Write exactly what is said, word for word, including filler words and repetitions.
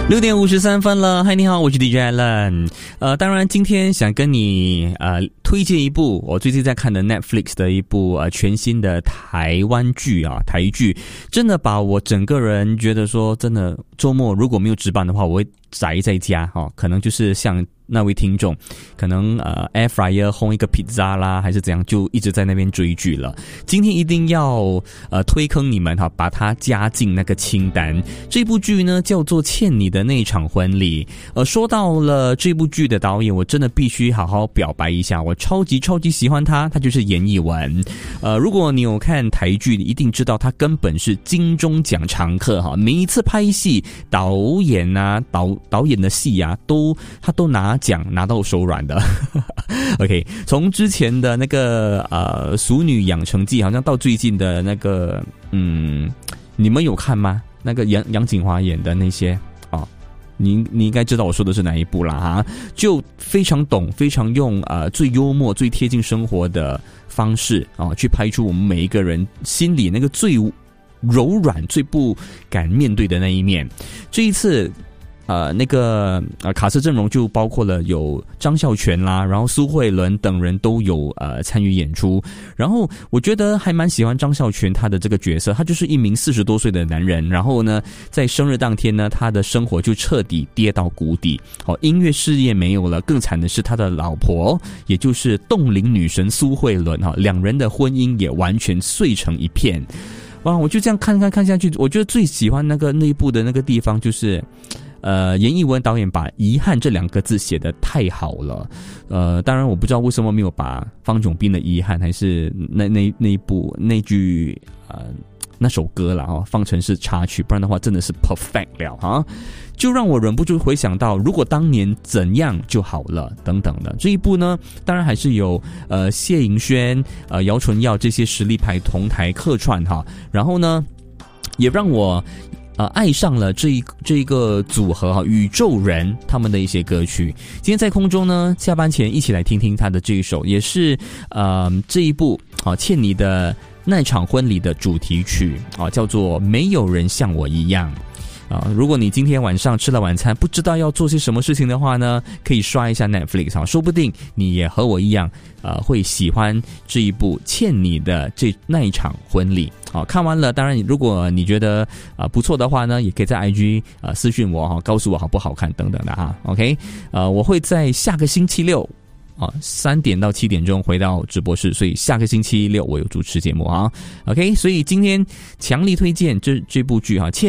六点五十三分了，嗨，你好，我是 D J Alan。呃，当然今天想跟你呃推荐一部我最近在看的 Netflix 的一部呃全新的台湾剧啊，台剧，真的把我整个人觉得说，真的周末如果没有值班的话，我会宅在家哈、哦，可能就是像那位听众，可能呃 air fryer 烘一个 pizza 啦，还是怎样，就一直在那边追剧了。今天一定要呃推坑你们哈，把它加进那个清单。这部剧呢叫做《欠你的那场婚礼》。呃，说到了这部剧的导演，我真的必须好好表白一下，我超级超级喜欢他，他就是严艺文。呃，如果你有看台剧，你一定知道他根本是金钟奖常客哈，每一次拍戏，导演啊导导演的戏啊，都他都拿奖拿到手软的。OK， 从之前的那个呃《俗女养成记》，好像到最近的那个嗯，你们有看吗？那个杨杨锦华演的那些哦，你你应该知道我说的是哪一部啦哈，就非常懂，非常用呃最幽默、最贴近生活的方式啊、哦，去拍出我们每一个人心里那个最柔软、最不敢面对的那一面。这一次。呃，那个呃，卡司阵容就包括了有张孝全啦，然后苏慧伦等人都有呃参与演出。然后我觉得还蛮喜欢张孝全他的这个角色，他就是一名四十多岁的男人。然后呢，在生日当天呢，他的生活就彻底跌到谷底。哦，音乐事业没有了，更惨的是他的老婆，也就是冻龄女神苏慧伦哈，两人的婚姻也完全碎成一片。哇，我就这样看看看下去，我觉得最喜欢那个那一部的那个地方就是。呃，严艺文导演把遗憾这两个字写得太好了。呃，当然我不知道为什么没有把方炯斌的遗憾还是那那那一部那句呃那首歌啦哦放成是插曲，不然的话真的是 perfect 了啊！就让我忍不住回想到，如果当年怎样就好了等等的。这一部呢，当然还是有呃谢盈萱、呃姚淳耀这些实力派同台客串哈，然后呢，也让我。呃，爱上了这一这一个组合哈，宇宙人他们的一些歌曲。今天在空中呢，下班前一起来听听他的这一首，也是呃这一部啊《欠你的那场婚礼》的主题曲啊，叫做《没有人像我一样》。啊，如果你今天晚上吃了晚餐，不知道要做些什么事情的话呢，可以刷一下 Netflix 啊，说不定你也和我一样，呃，会喜欢这一部《欠你的这那一场婚礼》。好，看完了，当然，如果你觉得啊、呃、不错的话呢，也可以在 I G 啊、呃、私讯我哈，告诉我好不好看等等的哈。OK， 呃，我会在下个星期六。啊，三点到七点钟回到直播室，所以下个星期六我有主持节目啊。OK， 所以今天强力推荐这这部剧哈，欠。